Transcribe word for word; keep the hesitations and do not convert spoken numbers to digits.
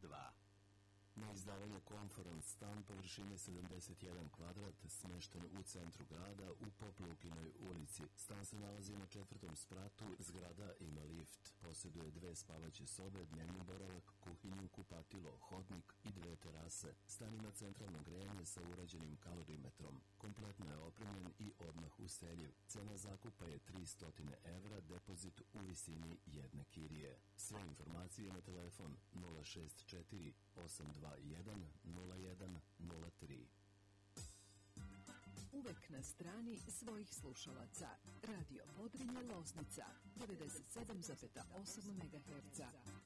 dva. Na izdavanju Conference stan površine sedamdeset jedan kvadrat, smešten u centru grada u Poplukinoj ulici. Stan se nalazi na četvrtom spratu, zgrada ima lift. Posjeduje dve spavaće sobe, dnevni boravak, kuhinju, kupatilo, hodnik i dve terase. Stan ima centralno grejanje sa urađenim kalorimetrom. Kompletno je opremljen i odmah useljiv. Cena zakupa je tristo evra, depozit u visini jedne kirije. Sve informacije na telefon nula šest četiri osam dva jedan nula jedan nula tri. Uvek na strani svojih slušalaca. Radio Podrinje Loznica devedeset sedam zarez osam megaherca.